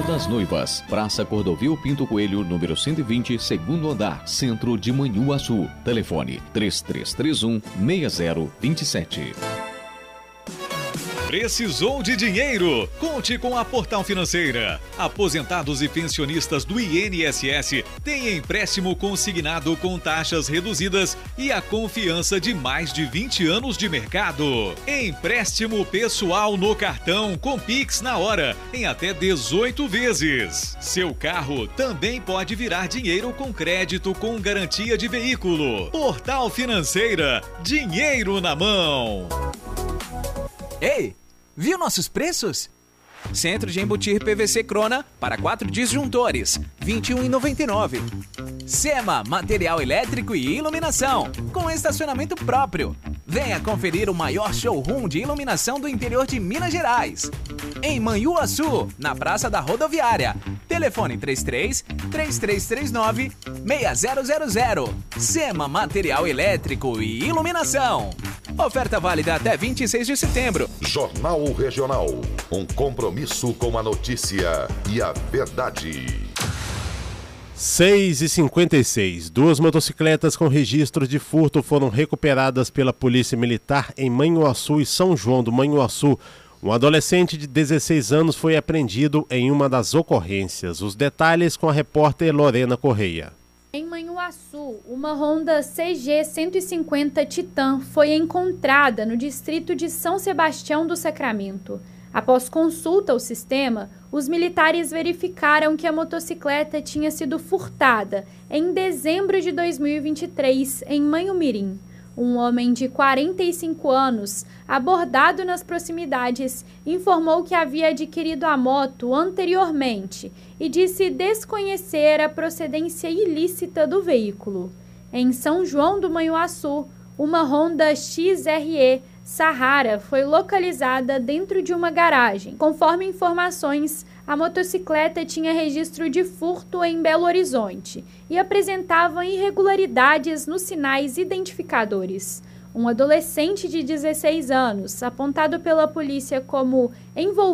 Vila das Noivas, Praça Cordovil Pinto Coelho, número 120, segundo andar, centro de Manhuaçu. Telefone 3331-6027. Precisou de dinheiro? Conte com a Portal Financeira. Aposentados e pensionistas do INSS têm empréstimo consignado com taxas reduzidas e a confiança de mais de 20 anos de mercado. Empréstimo pessoal no cartão com Pix na hora, em até 18 vezes. Seu carro também pode virar dinheiro com crédito com garantia de veículo. Portal Financeira, dinheiro na mão. Ei, viu nossos preços? Centro de embutir PVC Crona para 4 disjuntores, R$ 21,99. Sema, material elétrico e iluminação, com estacionamento próprio. Venha conferir o maior showroom de iluminação do interior de Minas Gerais. Em Manhuaçu, na Praça da Rodoviária. Telefone 33-3339-6000. Sema, material elétrico e iluminação. Oferta válida até 26 de setembro. Jornal Regional. Um compromisso com a notícia e a verdade. 6h56. 2 motocicletas com registro de furto foram recuperadas pela Polícia Militar em Manhuaçu e São João do Manhuaçu. Um adolescente de 16 anos foi apreendido em uma das ocorrências. Os detalhes com a repórter Lorena Correia. Em Manhuaçu, uma Honda CG 150 Titan foi encontrada no distrito de São Sebastião do Sacramento. Após consulta ao sistema, os militares verificaram que a motocicleta tinha sido furtada em dezembro de 2023, em Manhumirim. Um homem de 45 anos, abordado nas proximidades, informou que havia adquirido a moto anteriormente e disse desconhecer a procedência ilícita do veículo. Em São João do Manhuaçu, uma Honda XRE Sahara foi localizada dentro de uma garagem. Conforme informações, a motocicleta tinha registro de furto em Belo Horizonte e apresentava irregularidades nos sinais identificadores. Um adolescente de 16 anos, apontado pela polícia como envolvido